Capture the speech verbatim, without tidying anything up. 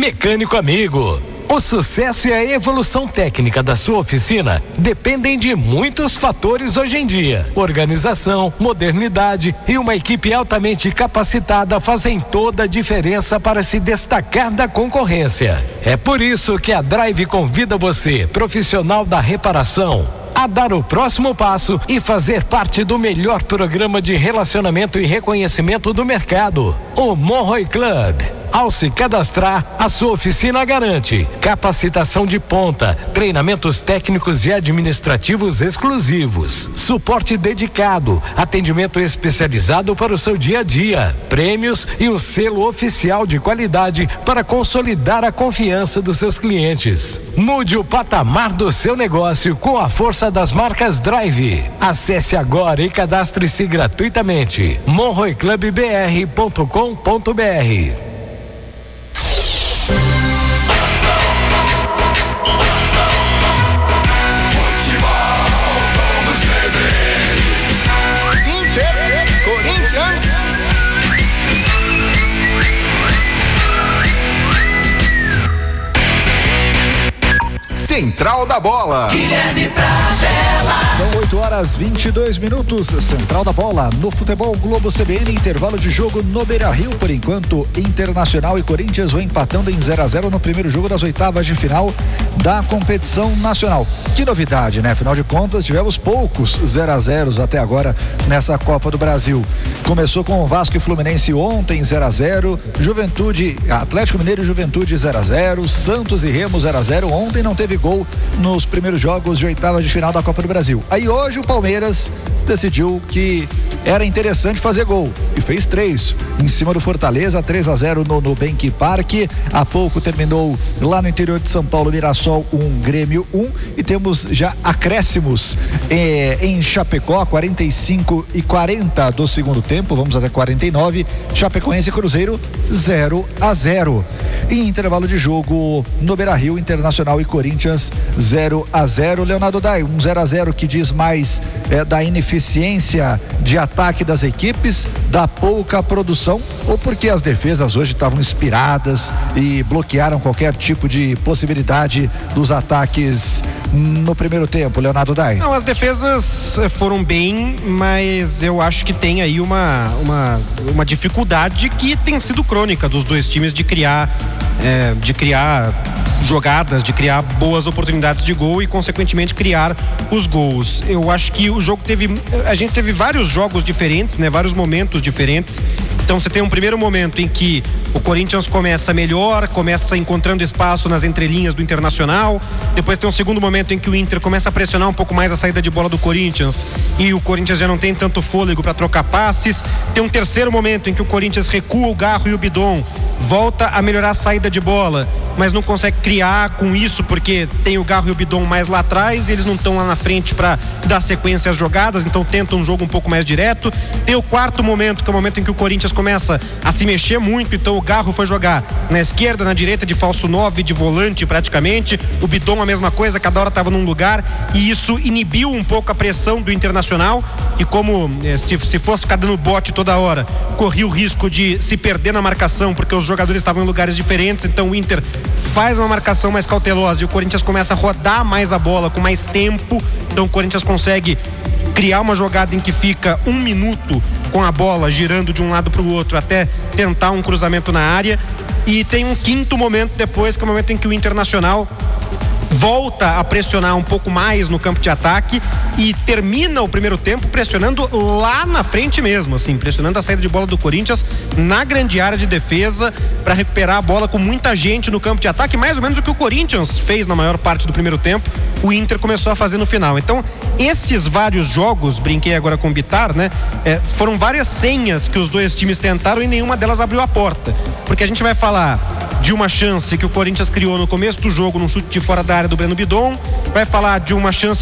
Mecânico amigo. O sucesso e a evolução técnica da sua oficina dependem de muitos fatores hoje em dia. Organização, modernidade e uma equipe altamente capacitada fazem toda a diferença para se destacar da concorrência. É por isso que a Drive convida você, profissional da reparação, a dar o próximo passo e fazer parte do melhor programa de relacionamento e reconhecimento do mercado, o Monroe Club. Ao se cadastrar, a sua oficina garante capacitação de ponta, treinamentos técnicos e administrativos exclusivos, suporte dedicado, atendimento especializado para o seu dia a dia, prêmios e um selo oficial de qualidade para consolidar a confiança dos seus clientes. Mude o patamar do seu negócio com a força das marcas Drive. Acesse agora e cadastre-se gratuitamente. monroe club b r ponto com ponto b r. Central da Bola. Guilherme Pradella. São oito horas vinte e dois minutos. Central da Bola no Futebol Globo C B N. Intervalo de jogo no Beira-Rio. Por enquanto, Internacional e Corinthians vão empatando em zero a zero no primeiro jogo das oitavas de final da competição nacional. Que novidade, né? Afinal de contas, tivemos poucos zero a zeros até agora nessa Copa do Brasil. Começou com o Vasco e Fluminense ontem zero a zero, Juventude, Atlético Mineiro e Juventude zero a zero, Santos e Remo zero a zero. Ontem não teve gol nos primeiros jogos de oitavas de final da Copa do Brasil. Aí hoje o Palmeiras decidiu que era interessante fazer gol e fez três em cima do Fortaleza, três a zero no Nubank Parque. Há pouco terminou lá no interior de São Paulo, Mirassol um, Grêmio um, e temos já acréscimos eh, em Chapecó, quarenta e cinco e quarenta do segundo tempo, vamos até quarenta e nove. Chapecoense e Cruzeiro zero a zero. Em intervalo de jogo no Beira-Rio, Internacional e Corinthians zero a zero. Leonardo Dai, um zero a zero que diz mais eh, da ineficiência de ataque das equipes, da pouca produção, ou porque as defesas hoje estavam inspiradas e bloquearam qualquer tipo de possibilidade dos ataques no primeiro tempo, Leonardo Dai? Não, as defesas foram bem, mas eu acho que tem aí uma, uma, uma dificuldade que tem sido crônica dos dois times de criar é, de criar jogadas, de criar boas oportunidades de gol e consequentemente criar os gols. Eu acho que o jogo teve, a gente teve vários jogos diferentes, né? Vários momentos diferentes. Então você tem um primeiro momento em que o Corinthians começa melhor, começa encontrando espaço nas entrelinhas do Internacional. Depois tem um segundo momento em que o Inter começa a pressionar um pouco mais a saída de bola do Corinthians e o Corinthians já não tem tanto fôlego para trocar passes. Tem um terceiro momento em que o Corinthians recua o Garro e o Bidon, volta a melhorar a saída de bola, mas não consegue criar com isso porque tem o Garro e o Bidon mais lá atrás e eles não estão lá na frente para dar sequência às jogadas, então tenta um jogo um pouco mais direto. Tem o quarto momento, que é o momento em que o Corinthians começa a se mexer muito, então o Garro foi jogar na esquerda, na direita, de falso nove, de volante praticamente, o Bidon a mesma coisa, cada hora estava num lugar, e isso inibiu um pouco a pressão do Internacional, e como eh, se, se fosse ficar dando bote toda hora, corria o risco de se perder na marcação, porque os jogadores estavam em lugares diferentes, então o Inter faz uma marcação mais cautelosa e o Corinthians começa a rodar mais a bola com mais tempo, então o Corinthians consegue criar uma jogada em que fica um minuto com a bola girando de um lado para o outro até tentar um cruzamento na área. E tem um quinto momento depois, que é o momento em que o Internacional volta a pressionar um pouco mais no campo de ataque e termina o primeiro tempo pressionando lá na frente mesmo, assim, pressionando a saída de bola do Corinthians na grande área de defesa para recuperar a bola com muita gente no campo de ataque, mais ou menos o que o Corinthians fez na maior parte do primeiro tempo, o Inter começou a fazer no final. Então, esses vários jogos, brinquei agora com o Bitar, né, é, foram várias senhas que os dois times tentaram e nenhuma delas abriu a porta, porque a gente vai falar de uma chance que o Corinthians criou no começo do jogo num chute de fora da área do Breno Bidon, vai falar de uma chance